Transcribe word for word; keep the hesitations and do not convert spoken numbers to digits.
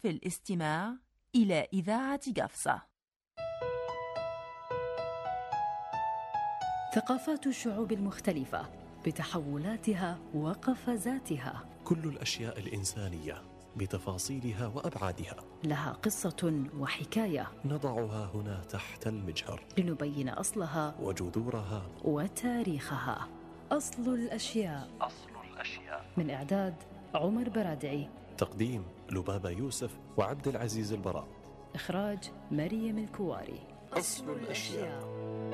في الاستماع إلى إذاعة قفصة. ثقافات الشعوب المختلفة بتحولاتها وقفزاتها، كل الأشياء الإنسانية بتفاصيلها وأبعادها لها قصة وحكاية نضعها هنا تحت المجهر لنبين أصلها وجذورها وتاريخها. أصل الأشياء. أصل الأشياء. من إعداد عمر برادعي، تقديم لبابة يوسف وعبد العزيز البراء، إخراج مريم الكواري. أصل الأشياء.